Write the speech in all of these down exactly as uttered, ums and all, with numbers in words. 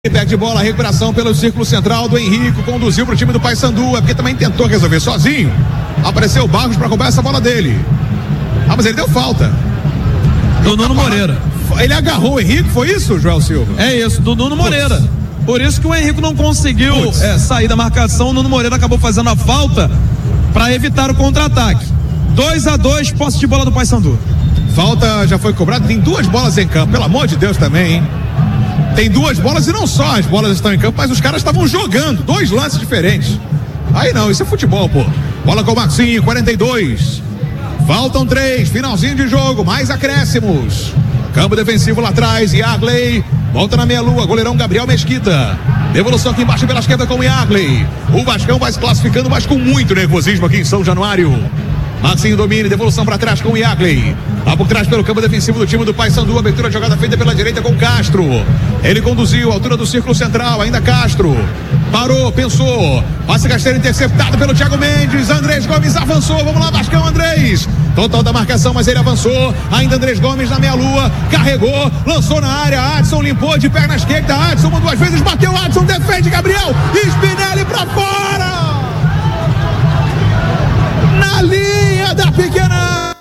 Perde bola, recuperação pelo círculo central do Henrico, conduziu para o time do Paysandu, é porque também tentou resolver sozinho. Apareceu o Barros para roubar essa bola dele. Ah, mas ele deu falta. Do Nuno Moreira. Ele agarrou o Henrico, foi isso, Joel Silva? É isso, do Nuno Moreira. Putz. Por isso que o Henrico não conseguiu é, sair da marcação, o Nuno Moreira acabou fazendo a falta para evitar o contra-ataque. dois a dois, posse de bola do Paysandu. Falta já foi cobrada, tem duas bolas em campo, pelo amor de Deus também, hein? Tem duas bolas e não só as bolas estão em campo, mas os caras estavam jogando, dois lances diferentes. Aí não, isso é futebol, pô. Bola com o Marcinho, quarenta e dois. Faltam três, finalzinho de jogo, mais acréscimos. Campo defensivo lá atrás, Yagley. Volta na meia-lua, goleirão Gabriel Mesquita. Devolução aqui embaixo pela esquerda com o Yagley. O Vascão vai se classificando, mas com muito nervosismo aqui em São Januário. Marcinho domina, devolução para trás com o Yagley. Lá por trás pelo campo defensivo do time do Paysandu, abertura de jogada feita pela direita com Castro. Ele conduziu, altura do círculo central, ainda Castro. Parou, pensou. Passe rasteiro interceptado pelo Thiago Mendes. Andrés Gomes avançou, vamos lá Vascão, Andrés. Total da marcação, mas ele avançou. Ainda Andrés Gomes na meia-lua, carregou, lançou na área. Adson limpou de perna esquerda. Adson uma duas vezes, bateu. Adson defende, Gabriel. Spinelli pra fora. Na linha da pequena.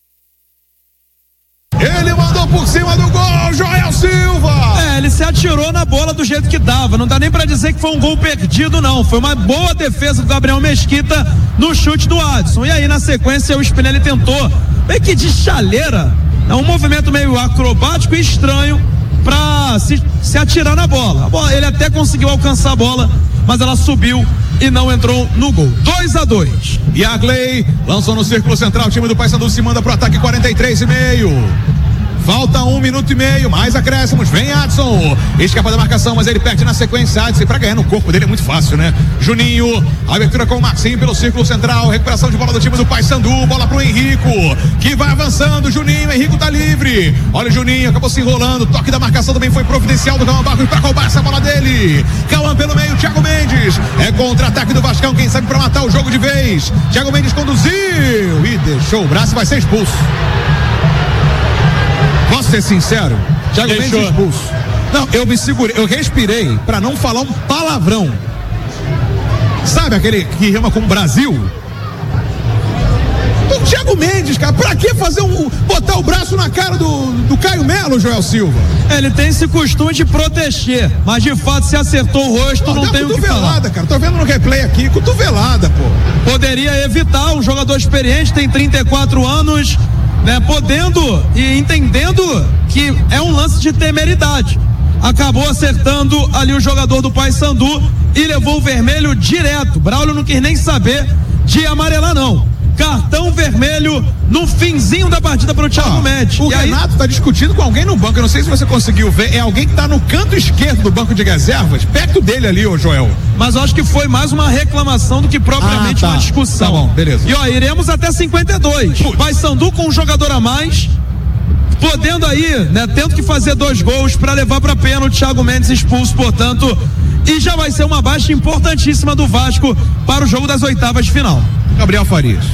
Ele mandou por cima do gol, Joel Silva. É, ele se atirou na bola do jeito que dava. Não dá nem pra dizer que foi um gol perdido, não. Foi uma boa defesa do Gabriel Mesquita no chute do Adson. E aí, na sequência, o Spinelli tentou, meio que de chaleira, é um movimento meio acrobático e estranho pra se, se atirar na bola. A bola. Ele até conseguiu alcançar a bola, mas ela subiu e não entrou no gol. dois a dois. Yagley lançou no círculo central, o time do Paysandu se manda pro ataque, quarenta e três e meio. Falta um minuto e meio, mais acréscimos, vem Adson, escapa da marcação, mas ele perde na sequência. Adson, pra ganhar no corpo dele é muito fácil, né? Juninho, abertura com o Marcinho pelo círculo central, recuperação de bola do time do Paysandu, bola pro Henrico, que vai avançando, Juninho, Henrico tá livre, olha o Juninho, acabou se enrolando, toque da marcação também foi providencial do Cauã Barros pra roubar essa bola dele. Cauã pelo meio, Thiago Mendes, é contra-ataque do Vascão, quem sabe pra matar o jogo de vez. Thiago Mendes conduziu e deixou o braço e vai ser expulso. Posso ser sincero? Thiago Mendes expulso. Não, eu me segurei, eu respirei pra não falar um palavrão. Sabe aquele que rima com Brasil? O Thiago Mendes, cara, pra que fazer um, botar o braço na cara do, do Caio Melo, Joel Silva? Ele tem esse costume de proteger, mas de fato se acertou o rosto, pô, não tem o que falar. Cotovelada, cara, tô vendo no replay aqui, cotovelada, pô. Poderia evitar, um jogador experiente, tem trinta e quatro anos, né, podendo e entendendo que é um lance de temeridade. Acabou acertando ali o jogador do Paysandu e levou o vermelho direto. Braulio não quis nem saber de amarelar, não. Cartão vermelho no finzinho da partida para o Thiago ah, Mendes. O e Renato aí... tá discutindo com alguém no banco, eu não sei se você conseguiu ver, é alguém que tá no canto esquerdo do banco de reservas, perto dele ali, ô Joel. Mas eu acho que foi mais uma reclamação do que propriamente ah, tá. uma discussão. Tá bom, beleza. E ó, iremos até cinquenta e dois. Paysandu com um jogador a mais, podendo aí, né, tendo que fazer dois gols para levar para pênalti, Thiago Mendes expulso, portanto, e já vai ser uma baixa importantíssima do Vasco para o jogo das oitavas de final. Gabriel Farias.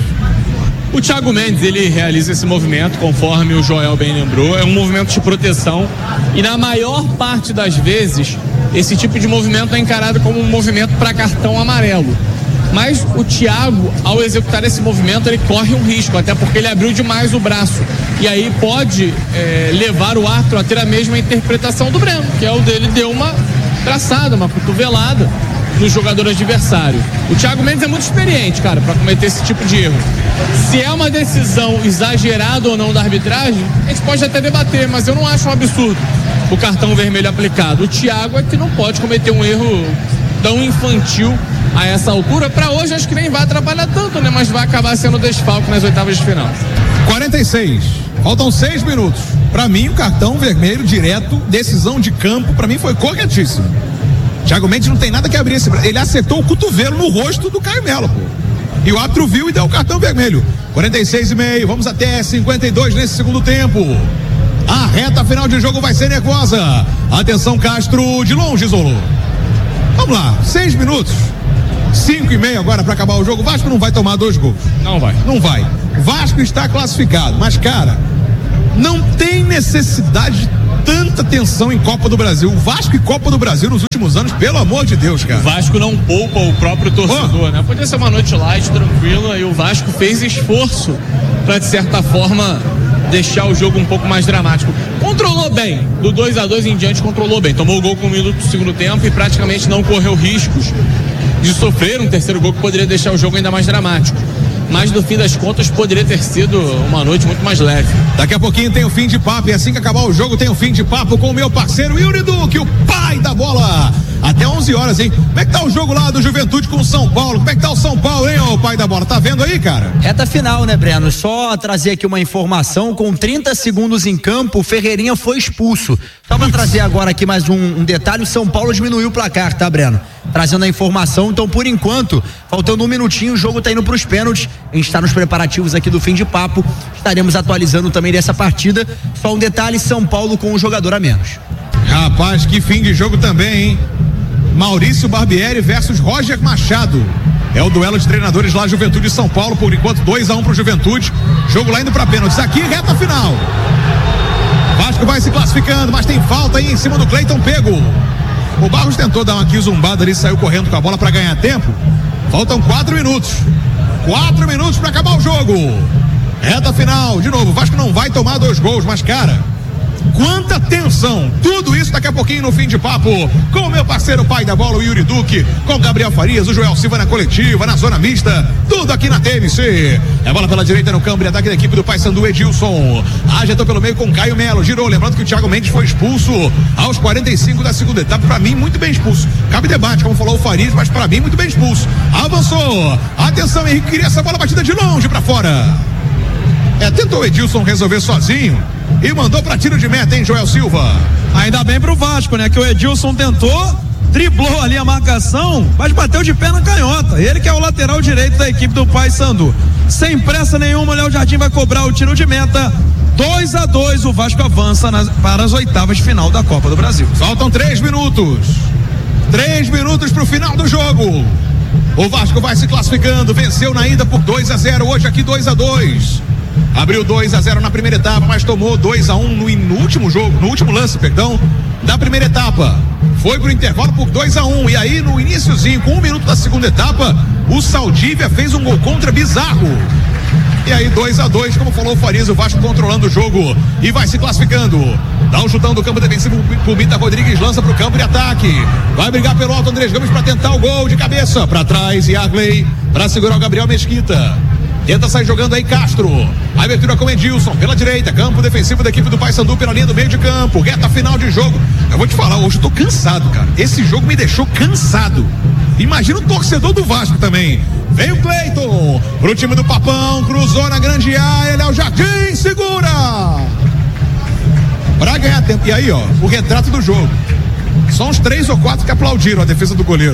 O Thiago Mendes, ele realiza esse movimento, conforme o Joel bem lembrou, é um movimento de proteção e na maior parte das vezes esse tipo de movimento é encarado como um movimento para cartão amarelo. Mas o Thiago, ao executar esse movimento, ele corre um risco, até porque ele abriu demais o braço. E aí pode é, levar o árbitro a ter a mesma interpretação do Breno, que é o dele deu uma traçada, uma cotovelada no jogador adversário. O Thiago Mendes é muito experiente, cara, para cometer esse tipo de erro. Se é uma decisão exagerada ou não da arbitragem, a gente pode até debater, mas eu não acho um absurdo o cartão vermelho aplicado. O Thiago é que não pode cometer um erro tão infantil a essa altura. Para hoje acho que nem vai atrapalhar tanto, né? Mas vai acabar sendo desfalque nas oitavas de final. quarenta e seis, faltam seis minutos. Para mim o cartão vermelho direto, decisão de campo, para mim foi corretíssimo. Thiago Mendes não tem nada que abrir esse braço. Ele acertou o cotovelo no rosto do Caio Melo, pô. E o árbitro viu e deu o cartão vermelho. quarenta e seis e meio, vamos até cinquenta e dois nesse segundo tempo. A reta final de jogo vai ser nervosa. Atenção, Castro, de longe isolou. Vamos lá, seis minutos. Cinco e meio agora para acabar o jogo. O Vasco não vai tomar dois gols. Não vai. Não vai. Vasco está classificado, mas cara, não tem necessidade de tanta tensão em Copa do Brasil. O Vasco e Copa do Brasil nos últimos anos, pelo amor de Deus, cara. O Vasco não poupa o próprio torcedor, oh. né? Podia ser uma noite light, tranquila, e o Vasco fez esforço para, de certa forma, deixar o jogo um pouco mais dramático. Controlou bem, do dois a dois em diante controlou bem, tomou o gol com um minuto do segundo tempo e praticamente não correu riscos de sofrer um terceiro gol que poderia deixar o jogo ainda mais dramático. Mas no fim das contas poderia ter sido uma noite muito mais leve. Daqui a pouquinho tem o fim de papo, e assim que acabar o jogo tem o fim de papo com o meu parceiro Yuri Duque, o pai da bola. Até onze horas, hein? Como é que tá o jogo lá do Juventude com o São Paulo? Como é que tá o São Paulo, hein, ô pai da bola? Tá vendo aí, cara? Reta final, né, Breno? Só trazer aqui uma informação, com trinta segundos em campo, o Ferreirinha foi expulso. Só pra trazer agora aqui mais um, um detalhe, o São Paulo diminuiu o placar, tá, Breno? Trazendo a informação, então por enquanto, faltando um minutinho, o jogo tá indo pros pênaltis. A gente tá nos preparativos aqui do fim de papo, estaremos atualizando também dessa partida. Só um detalhe, São Paulo com um jogador a menos. Rapaz, que fim de jogo também, hein? Maurício Barbieri versus Roger Machado. É o duelo de treinadores lá, Juventude e São Paulo, por enquanto dois a um pro Juventude. Jogo lá indo pra pênaltis. Aqui, reta final. Vasco vai se classificando, mas tem falta aí em cima do Cleiton Pego. O Barros tentou dar uma aqui zumbada ali, saiu correndo com a bola pra ganhar tempo. Faltam quatro minutos. Quatro minutos pra acabar o jogo. Reta final. De novo, o Vasco não vai tomar dois gols, mas, cara, quanta tensão, tudo isso daqui a pouquinho no fim de papo, com o meu parceiro pai da bola, o Yuri Duque, com o Gabriel Farias, o Joel Silva na coletiva, na zona mista, tudo aqui na T M C. É bola pela direita no campo, ataque da equipe do Paysandu, Edilson, ajetou pelo meio com Caio Melo, girou, lembrando que o Thiago Mendes foi expulso aos quarenta e cinco da segunda etapa, pra mim muito bem expulso, cabe debate, como falou o Farias, mas pra mim muito bem expulso, avançou, atenção, Henrique, queria essa bola batida de longe pra fora. É, tentou o Edilson resolver sozinho e mandou pra tiro de meta, hein, Joel Silva? Ainda bem pro Vasco, né? Que o Edilson tentou, driblou ali a marcação, mas bateu de pé na canhota. Ele que é o lateral direito da equipe do Paysandu. Sem pressa nenhuma, o Léo Jardim vai cobrar o tiro de meta. dois a dois, o Vasco avança nas, para as oitavas de final da Copa do Brasil. Faltam três minutos. Três minutos pro final do jogo. O Vasco vai se classificando, venceu na ida por dois a zero, hoje aqui dois a dois. Abriu dois a zero na primeira etapa, mas tomou dois a um no, no último jogo, no último lance, perdão, da primeira etapa. Foi pro intervalo por dois a um. E aí, no iniciozinho, com um minuto da segunda etapa, o Saldívia fez um gol contra bizarro. E aí, dois a dois, como falou o Farias, o Vasco controlando o jogo e vai se classificando. Dá um chutão do campo defensivo, Pumita Rodrigues lança pro campo de ataque. Vai brigar pelo alto Andrés Gomes para tentar o gol de cabeça. Para trás, Yarley, para segurar o Gabriel Mesquita. Tenta sair jogando aí Castro. A abertura com Edilson pela direita. Campo defensivo da equipe do Paysandu pela linha do meio de campo. Reta final de jogo. Eu vou te falar, hoje eu tô cansado, cara. Esse jogo me deixou cansado. Imagina o torcedor do Vasco também. Vem o Cleiton pro time do Papão. Cruzou na grande área. Léo Jardim segura. Pra ganhar tempo. E aí, ó, o retrato do jogo. São uns três ou quatro que aplaudiram a defesa do goleiro.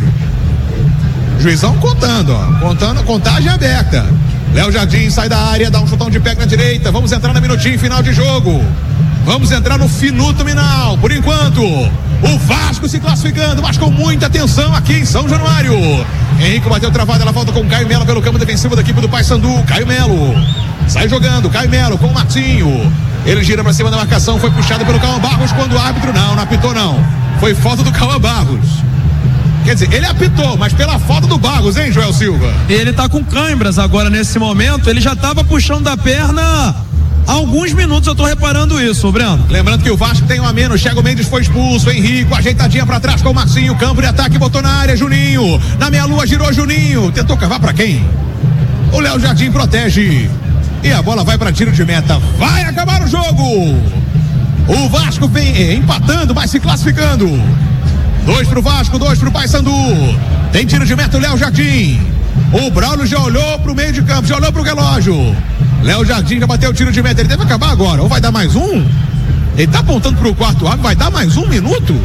Juizão contando, ó. Contando, contagem aberta. Léo Jardim sai da área, dá um chutão de pé na direita. Vamos entrar no minutinho final de jogo. Vamos entrar no finuto final. Por enquanto, o Vasco se classificando, mas com muita atenção aqui em São Januário. Henrique bateu travada, ela volta com o Caio Melo pelo campo defensivo da equipe do Paysandu. Caio Melo sai jogando, Caio Melo com o Martinho. Ele gira pra cima da marcação, foi puxado pelo Cauã Barros quando o árbitro não, não apitou não. Foi falta do Cauã Barros. Quer dizer, ele apitou, mas pela falta do Barros, hein, Joel Silva? Ele tá com câimbras agora nesse momento, ele já tava puxando da perna há alguns minutos, eu tô reparando isso, Breno. Lembrando que o Vasco tem um a menos, Thiago Mendes foi expulso, Henrique, ajeitadinha pra trás com o Marcinho, campo de ataque, botou na área, Juninho, na meia-lua girou Juninho, tentou cavar pra quem? O Léo Jardim protege, e a bola vai pra tiro de meta, vai acabar o jogo! O Vasco vem empatando, vai se classificando. Dois pro Vasco, dois pro Paysandu. Tem tiro de meta o Léo Jardim. O Braulio já olhou pro meio de campo, já olhou pro relógio. Léo Jardim já bateu o tiro de meta, ele deve acabar agora. Ou vai dar mais um? Ele tá apontando pro quarto árbitro, vai dar mais um minuto?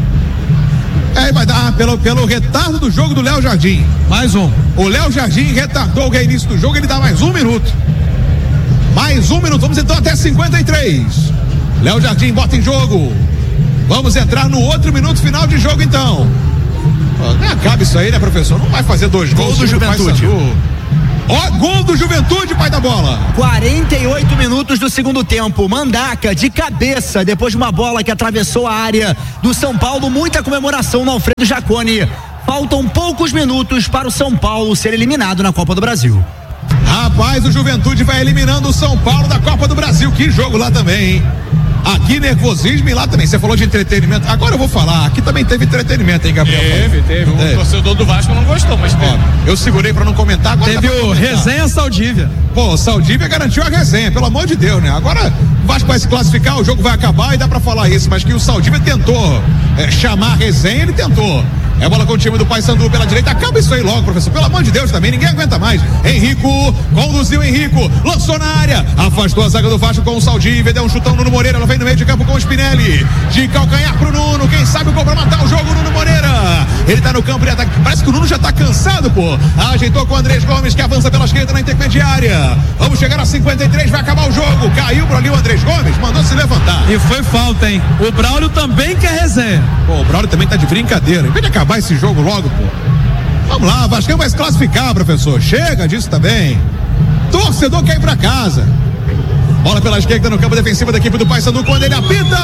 É, vai dar pelo, pelo retardo do jogo do Léo Jardim. Mais um. O Léo Jardim retardou o reinício do jogo, ele dá mais um minuto. Mais um minuto, vamos então até cinquenta e três. Léo Jardim bota em jogo. Vamos entrar no outro minuto final de jogo então. Não acaba isso aí, né, professor? Não vai fazer dois gols do Juventude. Ó, gol do Juventude, pai da bola. quarenta e oito minutos do segundo tempo. Mandaca de cabeça, depois de uma bola que atravessou a área do São Paulo. Muita comemoração no Alfredo Jaconi. Faltam poucos minutos para o São Paulo ser eliminado na Copa do Brasil. Rapaz, o Juventude vai eliminando o São Paulo da Copa do Brasil. Que jogo lá também, hein? Aqui nervosismo e lá também. Você falou de entretenimento. Agora eu vou falar. Aqui também teve entretenimento, hein, Gabriel? Teve, teve. O é. torcedor do Vasco não gostou, mas teve. Ó, eu segurei pra não comentar. Agora teve o resenha Saldívia. Pô, Saldívia garantiu a resenha, pelo amor de Deus, né? Agora o Vasco vai se classificar, o jogo vai acabar e dá pra falar isso. Mas que o Saldívia tentou é, chamar a resenha, ele tentou. É bola com o time do Paysandu pela direita. Acaba isso aí logo, professor. Pelo amor de Deus também, ninguém aguenta mais. Henrico, conduziu Henrico, lançou na área, afastou a zaga do Vasco com o Saldívia, deu um chutão no Nuno Moreira, ela vem no meio de campo com o Spinelli. De calcanhar pro Nuno, quem sabe o gol pra matar o jogo, Nuno Moreira. Ele tá no campo de ataque. Parece que o Nuno já tá cansado, pô. Ajeitou com o Andrés Gomes, que avança pela esquerda na intermediária. Vamos chegar a cinquenta e três, vai acabar o jogo. Caiu por ali o Andrés Gomes, mandou se levantar. E foi falta, hein? O Braulio também quer resenha. Pô, o Braulio também tá de brincadeira. Em vez de acabar esse jogo logo, pô. Vamos lá, Vascão vai se classificar, professor. Chega disso também. Torcedor quer ir pra casa. Bola pela esquerda no campo defensivo da equipe do Paysandu quando ele apita.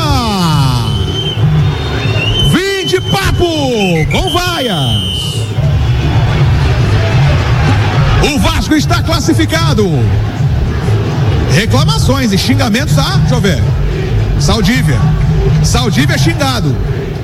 Vim de papo com vaias. O Vasco está classificado. Reclamações e xingamentos, tá? Deixa eu ver. Saldívia. Saldívia xingado.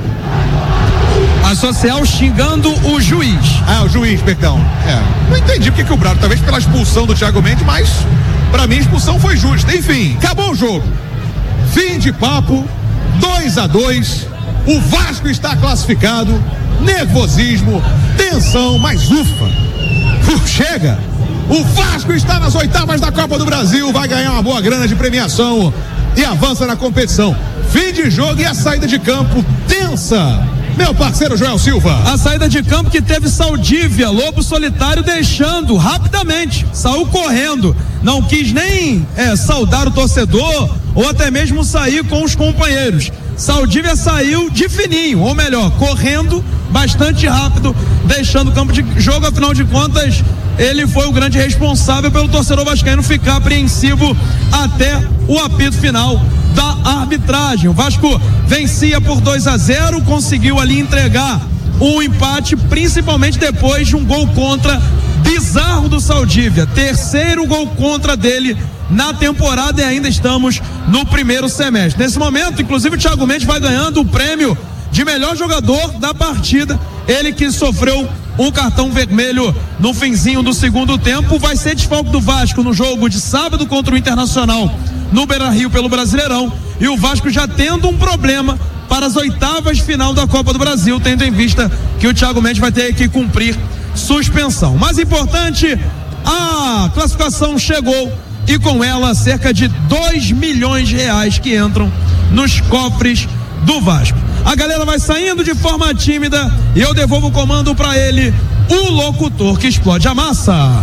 A social xingando o juiz. Ah, o juiz, perdão. É. Não entendi porque que o Brado, talvez pela expulsão do Thiago Mendes, mas pra mim a expulsão foi justa. Enfim, acabou o jogo. Fim de papo, dois a dois. O Vasco está classificado. Nervosismo, tensão, mas ufa. Uh, chega. O Vasco está nas oitavas da Copa do Brasil, vai ganhar uma boa grana de premiação e avança na competição. Fim de jogo e a saída de campo tensa. Meu parceiro Joel Silva. A saída de campo que teve Saldívia, lobo solitário, deixando rapidamente, saiu correndo, não quis nem é, saudar o torcedor ou até mesmo sair com os companheiros. Saldívia saiu de fininho, ou melhor, correndo bastante rápido, deixando o campo de jogo. Afinal de contas, ele foi o grande responsável pelo torcedor vascaíno ficar apreensivo até o apito final da arbitragem. O Vasco vencia por dois a zero, conseguiu ali entregar um empate, principalmente depois de um gol contra bizarro do Saldívia, terceiro gol contra dele na temporada, e ainda estamos no primeiro semestre. Nesse momento, inclusive, o Thiago Mendes vai ganhando o prêmio de melhor jogador da partida, ele que sofreu um cartão vermelho no finzinho do segundo tempo, vai ser desfalque do Vasco no jogo de sábado contra o Internacional no Beira-Rio pelo Brasileirão, e o Vasco já tendo um problema para as oitavas de final da Copa do Brasil, tendo em vista que o Thiago Mendes vai ter que cumprir suspensão. Mais importante, a classificação chegou, e com ela cerca de dois milhões de reais que entram nos cofres do Vasco. A galera vai saindo de forma tímida e eu devolvo o comando para ele, o locutor que explode a massa.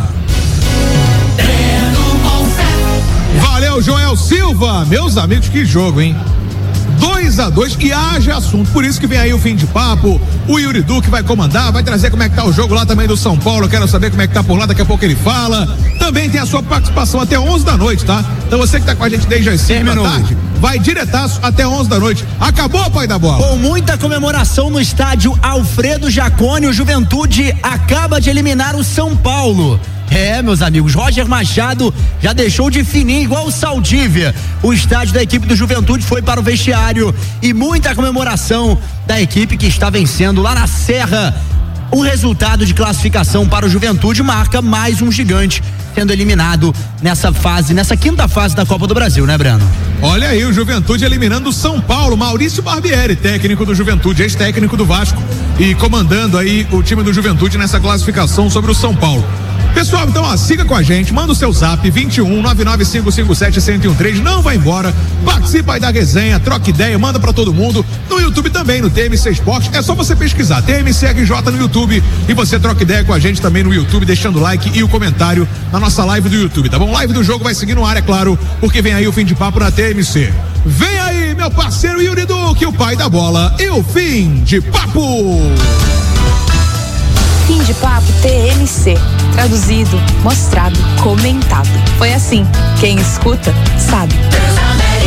Valeu, Joel Silva. Meus amigos, que jogo, hein? dois a dois e haja assunto, por isso que vem aí o fim de papo. O Yuri Duque vai comandar, vai trazer como é que tá o jogo lá também do São Paulo. Eu quero saber como é que tá por lá, daqui a pouco ele fala. Também tem a sua participação até onze da noite, tá? Então você que tá com a gente desde as cinco da tarde, vai diretaço até onze da noite. Acabou, pai da bola. Com muita comemoração no estádio Alfredo Jaconi, o Juventude acaba de eliminar o São Paulo. É, meus amigos, Roger Machado já deixou de fininho igual o Saldívia. O estádio da equipe do Juventude foi para o vestiário e muita comemoração da equipe que está vencendo lá na Serra. O resultado de classificação para o Juventude marca mais um gigante sendo eliminado nessa fase, nessa quinta fase da Copa do Brasil, né, Breno? Olha aí, o Juventude eliminando o São Paulo. Maurício Barbieri, técnico do Juventude, ex-técnico do Vasco e comandando aí o time do Juventude nessa classificação sobre o São Paulo. Pessoal, então, ó, siga com a gente, manda o seu zap vinte e um, nove nove cinco cinco sete, um zero um três, não vai embora, participa aí da resenha, troca ideia, manda pra todo mundo, no YouTube também, no T M C Esportes, é só você pesquisar, T M C R J no YouTube, e você troca ideia com a gente também no YouTube, deixando o like e o comentário na nossa live do YouTube, tá bom? Live do jogo vai seguir no ar, é claro, porque vem aí o fim de papo na T M C. Vem aí, meu parceiro Yuri Duque, o pai da bola, e o fim de papo. Fim de papo T M M C. Traduzido, mostrado, comentado. Foi assim. Quem escuta, sabe.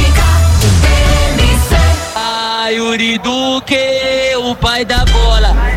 Ai, Yuri Duque, o pai da bola.